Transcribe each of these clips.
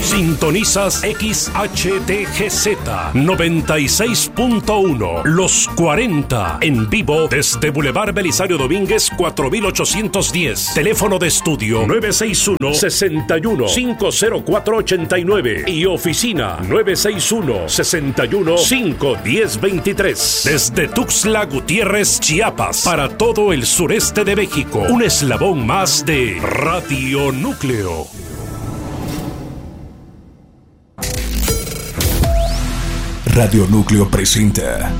Sintonizas XHTGZ 96.1 Los 40 en vivo desde Boulevard Belisario Domínguez 4810. Teléfono de estudio 961-61-50489 y oficina 961-61-51023. Desde Tuxtla Gutiérrez, Chiapas, para todo el sureste de México. Un eslabón más de Radio Núcleo. Radio Núcleo presenta.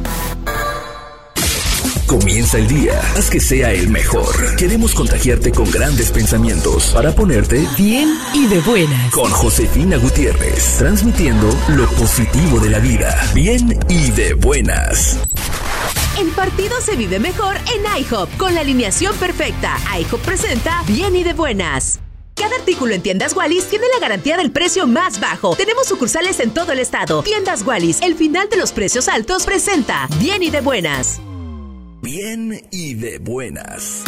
Comienza el día, haz que sea el mejor. Queremos contagiarte con grandes pensamientos para ponerte bien y de buenas. Con Josefina Gutiérrez, transmitiendo lo positivo de la vida. Bien y de buenas. El partido se vive mejor en IHOP. Con la alineación perfecta, IHOP presenta Bien y de buenas. Cada artículo en Tiendas Wallis tiene la garantía del precio más bajo. Tenemos sucursales en todo el estado. Tiendas Wallis, el final de los precios altos, presenta Bien y de buenas. Bien y de buenas.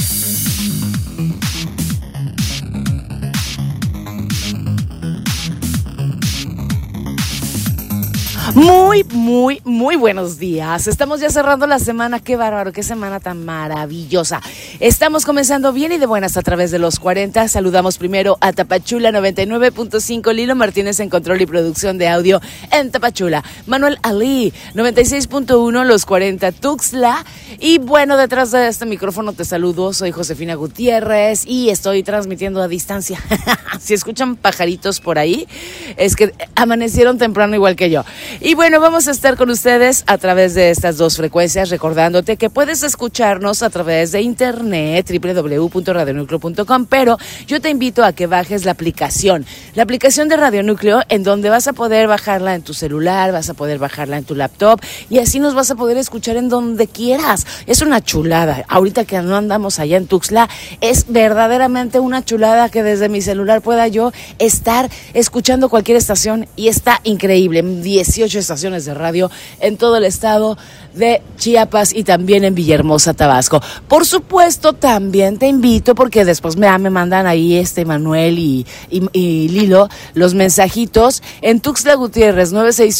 Muy buenos días. Estamos ya cerrando la semana. Qué bárbaro, qué semana tan maravillosa. Estamos comenzando bien y de buenas a través de los 40. Saludamos primero a Tapachula 99.5, Lilo Martínez en control y producción de audio en Tapachula. Manuel Ali 96.1, los 40 Tuxtla. Y bueno, detrás de este micrófono te saludo. Soy Josefina Gutiérrez y estoy transmitiendo a distancia. Si escuchan pajaritos por ahí, es que amanecieron temprano igual que yo. Y bueno, vamos a estar con ustedes a través de estas dos frecuencias, recordándote que puedes escucharnos a través de internet, www.radionucleo.com, pero yo te invito a que bajes la aplicación de Radio Núcleo, en donde vas a poder bajarla en tu celular, vas a poder bajarla en tu laptop, y así nos vas a poder escuchar en donde quieras. Es una chulada. Ahorita que no andamos allá en Tuxtla, es verdaderamente una chulada que desde mi celular pueda yo estar escuchando cualquier estación, y está increíble. 18 estaciones de radio en todo el estado de Chiapas y también en Villahermosa, Tabasco. Por supuesto, también te invito, porque después me mandan ahí Manuel y Lilo los mensajitos en Tuxtla Gutiérrez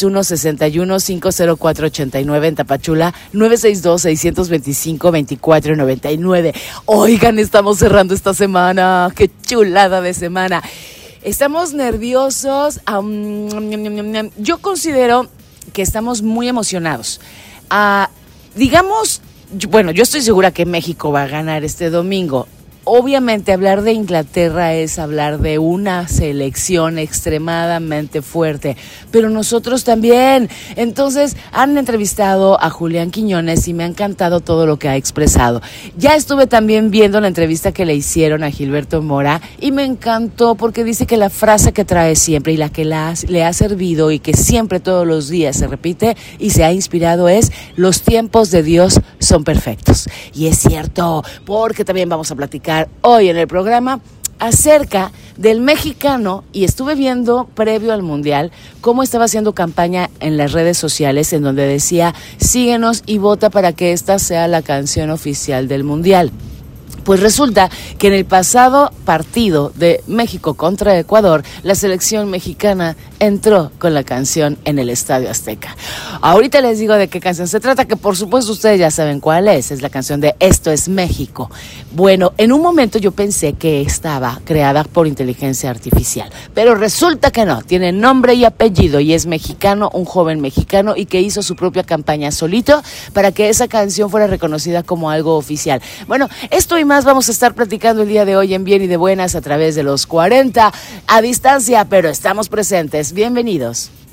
961-61-50489, en Tapachula 962-625-2499. Oigan, estamos cerrando esta semana. Qué chulada de semana. Estamos nerviosos. Yo considero que estamos muy emocionados. Digamos, bueno, yo estoy segura que México va a ganar este domingo. Obviamente hablar de Inglaterra es hablar de una selección extremadamente fuerte, pero nosotros también. Entonces han entrevistado a Julián Quiñones y me ha encantado todo lo que ha expresado. Ya estuve también viendo la entrevista que le hicieron a Gilberto Mora y me encantó, porque dice que la frase que trae siempre y la que le ha servido y que siempre todos los días se repite y se ha inspirado es: los tiempos de Dios son perfectos. Y es cierto, porque también vamos a platicar hoy en el programa acerca del mexicano, y estuve viendo previo al Mundial cómo estaba haciendo campaña en las redes sociales, en donde decía: síguenos y vota para que esta sea la canción oficial del Mundial. Pues resulta que en el pasado partido de México contra Ecuador, la selección mexicana entró con la canción en el Estadio Azteca. Ahorita les digo de qué canción se trata, que por supuesto ustedes ya saben cuál es la canción de Esto es México. Bueno, en un momento yo pensé que estaba creada por inteligencia artificial, pero resulta que no, tiene nombre y apellido y es mexicano, un joven mexicano, y que hizo su propia campaña solito para que esa canción fuera reconocida como algo oficial. Bueno, esto y más vamos a estar platicando el día de hoy en Bien y de Buenas a través de los 40 a distancia, pero estamos presentes. Bienvenidos.